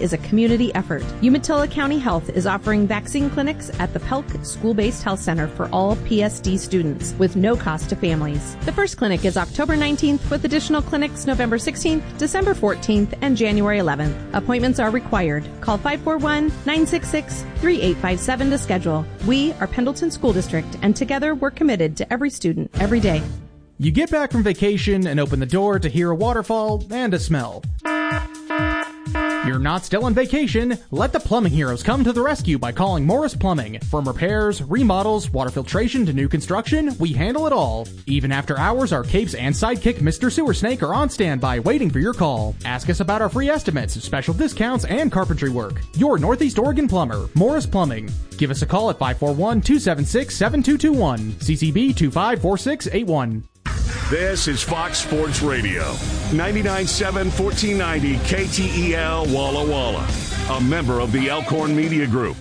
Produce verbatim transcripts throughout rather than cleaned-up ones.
is a community effort. Umatilla County Health is offering vaccine clinics at the Pelk School-Based Health Center for all P S D students with no cost to families. The first clinic is October nineteenth with additional clinics November sixteenth, December fourteenth, and January eleventh. Appointments are required. Call five four one, nine six six, three eight five seven to schedule. We are Pendleton School District, and together we're committed to every student, every day. You get back from vacation and open the door to hear a waterfall and a smell. You're not still on vacation. Let the plumbing heroes come to the rescue by calling Morris Plumbing. From repairs, remodels, water filtration to new construction, we handle it all. Even after hours, our capes and sidekick Mister Sewer Snake are on standby waiting for your call. Ask us about our free estimates, special discounts, and carpentry work. Your Northeast Oregon plumber, Morris Plumbing. Give us a call at five four one, two seven six, seven two two one, C C B two five four six eight one. This is Fox Sports Radio, ninety-nine point seven, fourteen ninety K T E L Walla Walla, a member of the Elkhorn Media Group.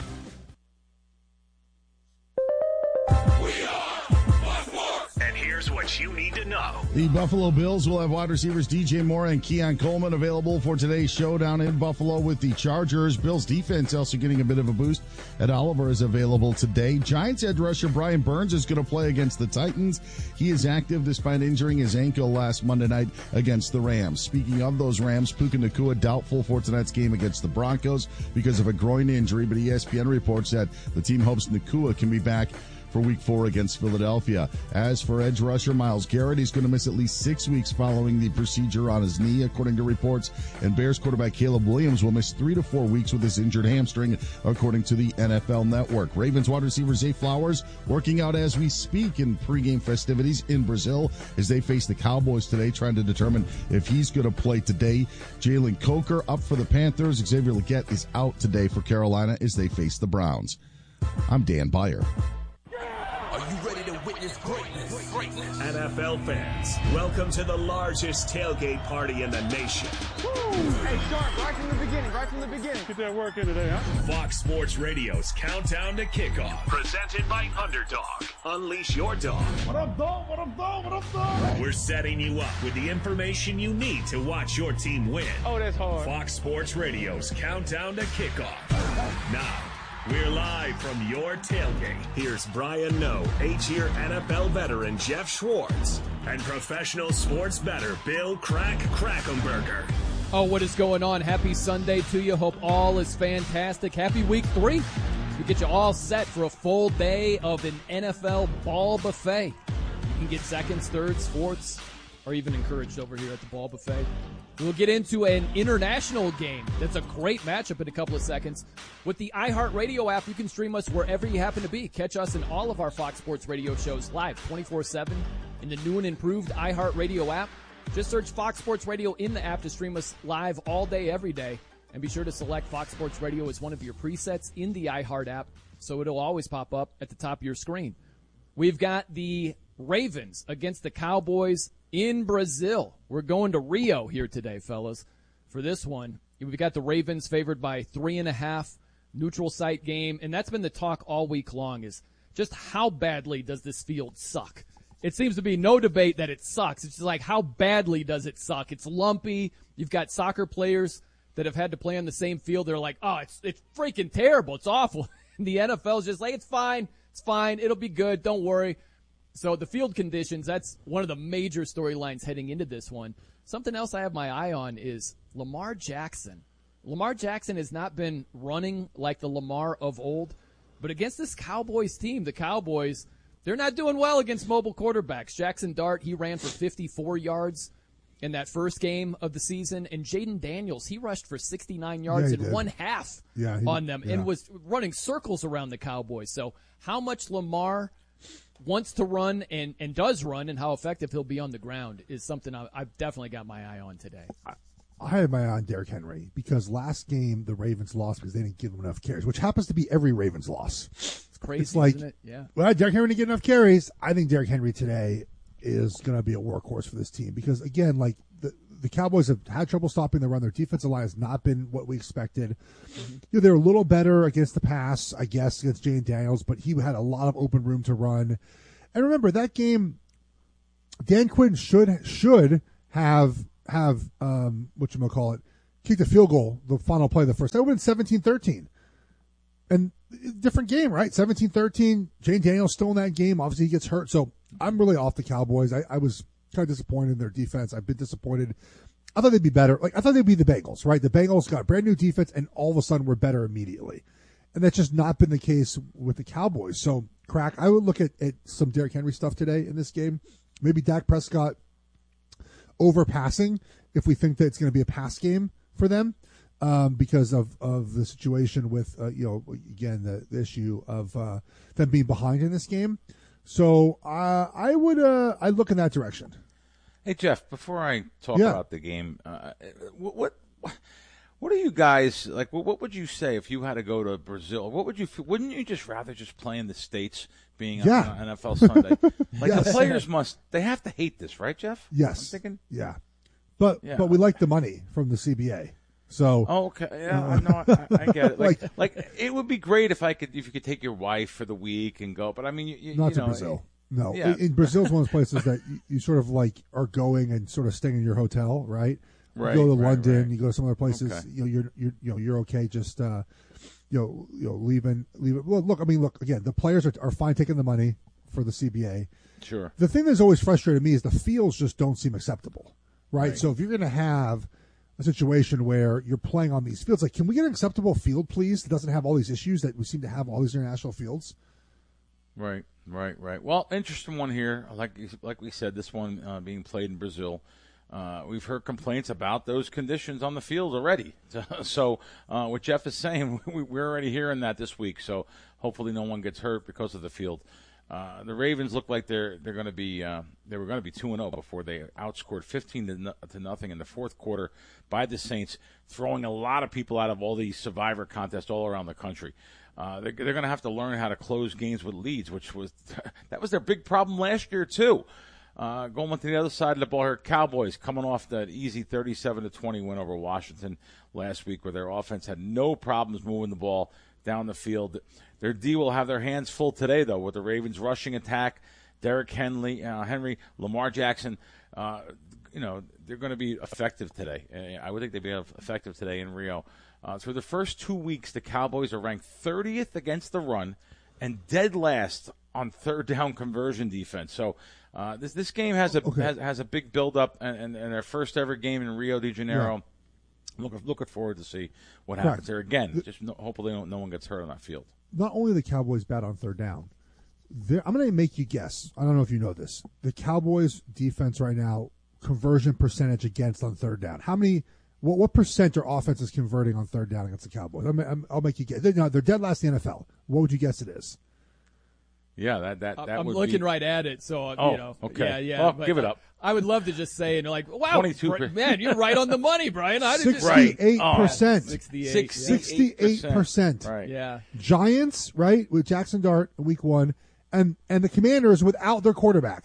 And here's what you need to know. The Buffalo Bills will have wide receivers D J Moore and Keon Coleman available for today's showdown in Buffalo with the Chargers. Bills defense also getting a bit of a boost. Ed Oliver is available today. Giants edge rusher Brian Burns is going to play against the Titans. He is active despite injuring his ankle last Monday night against the Rams. Speaking of those Rams, Puka Nacua doubtful for tonight's game against the Broncos because of a groin injury, but E S P N reports that the team hopes Nacua can be back for week four against Philadelphia. As for edge rusher Myles Garrett, he's going to miss at least six weeks following the procedure on his knee, according to reports. And Bears quarterback Caleb Williams will miss three to four weeks with his injured hamstring, according to the N F L Network. Ravens wide receiver Zay Flowers working out as we speak in pregame festivities in Brazil as they face the Cowboys today, trying to determine if he's going to play today. Jalen Coker up for the Panthers. Xavier Legette is out today for Carolina as they face the Browns. I'm Dan Beyer. Are you ready to witness greatness? greatness? N F L fans, welcome to the largest tailgate party in the nation. Woo! Hey, start right from the beginning, right from the beginning. Get that work in today, huh? Fox Sports Radio's Countdown to Kickoff, presented by Underdog. Unleash your dog. What up, dog? What up, dog? What up, dog? We're setting you up with the information you need to watch your team win. Oh, that's hard. Fox Sports Radio's Countdown to Kickoff. Now, we're live from your tailgate. Here's Brian Noe, eight-year N F L veteran Jeff Schwartz, and professional sports bettor Bill Crack Krackomberger. Oh, what is going on? Happy Sunday to you. Hope all is fantastic. Happy week three. We get you all set for a full day of an N F L ball buffet. You can get seconds, thirds, fourths, or even encouraged over here at the ball buffet. We'll get into an international game. That's a great matchup in a couple of seconds. With the iHeartRadio app, you can stream us wherever you happen to be. Catch us in all of our Fox Sports Radio shows live twenty-four seven in the new and improved iHeartRadio app. Just search Fox Sports Radio in the app to stream us live all day, every day. And be sure to select Fox Sports Radio as one of your presets in the iHeart app so it'll always pop up at the top of your screen. We've got the Ravens against the Cowboys in Brazil. We're going to Rio here today, fellas, for this one. We've got the Ravens favored by three and a half, neutral site game, and that's been the talk all week long is just how badly does this field suck? It seems to be no debate that it sucks. It's just like, how badly does it suck? It's lumpy. You've got soccer players that have had to play on the same field. They're like, oh, it's it's freaking terrible. It's awful. And the N F L is just like, it's fine. It's fine. It'll be good. Don't worry. So the field conditions, that's one of the major storylines heading into this one. Something else I have my eye on is Lamar Jackson. Lamar Jackson has not been running like the Lamar of old, but against this Cowboys team, the Cowboys, they're not doing well against mobile quarterbacks. Jackson Dart, he ran for fifty-four yards in that first game of the season, and Jaden Daniels, he rushed for sixty-nine yards yeah, in did. one half yeah, he, on them yeah. and was running circles around the Cowboys. So how much Lamar wants to run and, and does run and how effective he'll be on the ground is something I, I've definitely got my eye on today. I, I have my eye on Derrick Henry because last game the Ravens lost because they didn't give him enough carries, which happens to be every Ravens loss. It's crazy, it's like, isn't it? Yeah. Well, Derrick Henry didn't get enough carries. I think Derrick Henry today is going to be a workhorse for this team because, again, like the, the Cowboys have had trouble stopping the run. Their defensive line has not been what we expected. Mm-hmm. You know, they're a little better against the pass, I guess, against Jane Daniels, but he had a lot of open room to run. And remember, that game, Dan Quinn should should have, have um, whatchamacallit, kicked a field goal, the final play of the first, that would have been seventeen thirteen. And different game, right? seventeen thirteen. Jane Daniels still in that game. Obviously, he gets hurt. So I'm really off the Cowboys. I, I was kind of disappointed in their defense. I've been disappointed. I thought they'd be better. Like I thought they'd be the Bengals, right? The Bengals got brand new defense, and all of a sudden we're better immediately. And that's just not been the case with the Cowboys. So, Crack, I would look at, at some Derrick Henry stuff today in this game. Maybe Dak Prescott overpassing if we think that it's going to be a pass game for them um, because of, of the situation with, uh, you know, again, the, the issue of uh, them being behind in this game. So uh, I would uh, I look in that direction. Hey, Jeff, before I talk Yeah. about the game, uh, what, what what are you guys, like, what, what would you say if you had to go to Brazil? What would you, wouldn't you just rather just play in the States being Yeah. on N F L Sunday? Like, Yes. the players must, they have to hate this, right, Jeff? Yes. I'm thinking. Yeah. But Yeah. but we like the money from the C B A. So Oh, okay. Yeah, I know. I, I get it. Like, Like- like, it would be great if I could, if you could take your wife for the week and go. But I mean, you, you, not you to know, Brazil. No. Yeah. In, in Brazil is one of those places that you, you sort of like are going and sort of staying in your hotel, right? Right, You go to right, London, right. you go to some other places. Okay. You know, you're you're you know you're okay. Just uh, you know you know leaving leaving. Well, look, I mean, look again. The players are are fine taking the money for the C B A. Sure. The thing that's always frustrated me is the fields just don't seem acceptable, right? Right. So if you're going to have a situation where you're playing on these fields, like, can we get an acceptable field, please, that doesn't have all these issues that we seem to have all these international fields? Right, right, right. Well, interesting one here. Like like we said, this one uh, being played in Brazil. Uh, we've heard complaints about those conditions on the field already. So uh, what Jeff is saying, we, we're already hearing that this week. So hopefully no one gets hurt because of the field. Uh, the Ravens look like they're they're going to be uh, they were going to be two and zero before they outscored fifteen to, no, to nothing in the fourth quarter by the Saints, throwing a lot of people out of all these Survivor contests all around the country. Uh, they're they're going to have to learn how to close games with leads, which was that was their big problem last year too. Uh, going to the other side of the ball here, Cowboys coming off that easy thirty-seven to twenty win over Washington last week, where their offense had no problems moving the ball down the field. Their D will have their hands full today, though, with the Ravens' rushing attack. Derrick Henry, uh, Henry, Lamar Jackson. Uh, you know, they're going to be effective today. Uh, I would think they'd be effective today in Rio. Uh, through the first two weeks, the Cowboys are ranked thirtieth against the run and dead last on third down conversion defense. So uh, this this game has a Okay. has, has a big build-up, and, and, and their first ever game in Rio de Janeiro. Yeah. Looking looking forward to see what Correct. happens there again. Just no, hopefully no, no one gets hurt on that field. Not only are the Cowboys bad on third down, they're- I'm going to make you guess. I don't know if you know this. The Cowboys defense right now, conversion percentage against on third down. How many? What, what percent are offenses converting on third down against the Cowboys? I'm, I'm, I'll make you guess. They're, no, they're dead last in the N F L. What would you guess it is? Yeah, that that, that I'm would looking be, right at it, so uh, Oh, you know. okay. Yeah, yeah. Well, but give it up. I would love to just say and like, wow, twenty-two Bri- percent. man, you're right on the money, Brian. I didn't. Sixty-eight percent. sixty-eight. Sixty-eight percent. Right. Yeah. Giants, right, with Jackson Dart in week one, and and the Commanders without their quarterback.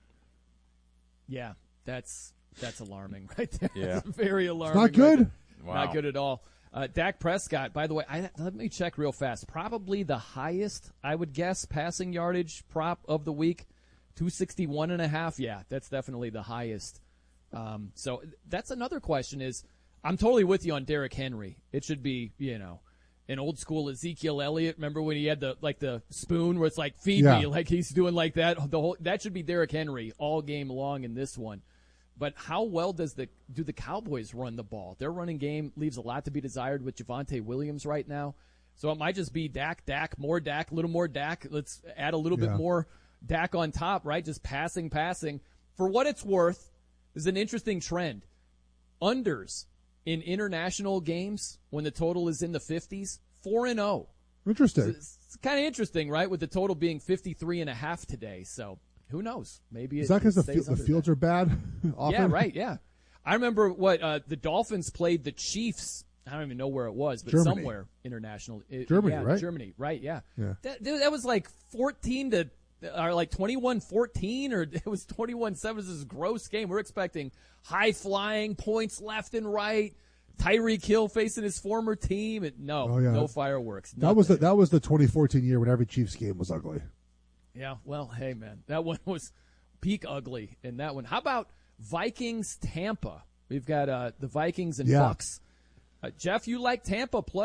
Yeah. That's that's alarming right there. Yeah. That's very alarming. Not good. right there. Wow. Not good at all. Uh, Dak Prescott, by the way, I, let me check real fast. Probably the highest, I would guess, passing yardage prop of the week. two sixty-one and a half. Yeah, that's definitely the highest. Um, so that's another question is, I'm totally with you on Derrick Henry. It should be, you know, an old school Ezekiel Elliott. Remember when he had the like the spoon where it's like, feed Yeah. me, like he's doing like that. The whole that should be Derrick Henry all game long in this one. But how well does the do the Cowboys run the ball? Their running game leaves a lot to be desired with Javonte Williams right now. So it might just be Dak, Dak, more Dak, a little more Dak. Let's add a little Yeah. bit more Dak on top, right? Just passing, passing. For what it's worth, is an interesting trend. Unders in international games when the total is in the fifties, four and oh. Interesting. It's, it's kind of interesting, right? With the total being fifty-three and a half today. So who knows? Maybe Is it, that because it the, stays field, the under fields that. are bad? often? Yeah, right, yeah. I remember what uh, the Dolphins played the Chiefs. I don't even know where it was, but Germany. somewhere international. It- Germany, yeah, right? Germany, right, yeah. Yeah. That, dude, that was like fourteen to, or like twenty-one fourteen, or it was twenty-one seven. This is a gross game. We're expecting high-flying points left and right. Tyreek Hill facing his former team. And no, Oh, yeah. no fireworks. That was the nothing. that was the twenty fourteen year when every Chiefs game was ugly. Yeah, well, hey, man, that one was peak ugly in that one. How about Vikings Tampa? We've got uh, the Vikings and Yeah. Bucks Uh, Jeff, you like Tampa plus